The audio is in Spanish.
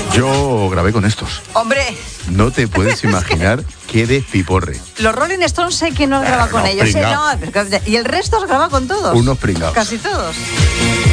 Yo grabé con estos. ¡Hombre! No te puedes imaginar qué despiporre. Los Rolling Stones sé que no has grabado con ellos. pringao. No, y el resto has grabado con todos. Unos pringados. Casi todos.